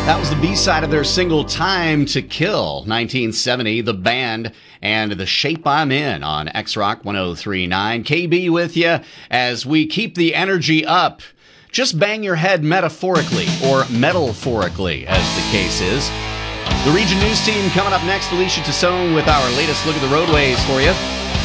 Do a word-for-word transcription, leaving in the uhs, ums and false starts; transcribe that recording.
That was the B-side of their single Time to Kill, nineteen seventy, The Band, and The Shape I'm In on X-Rock one oh three point nine. K B with you as we keep the energy up. Just bang your head metaphorically, or metaphorically, as the case is. The Region News team coming up next. Alicia Tassone with our latest look at the roadways for you.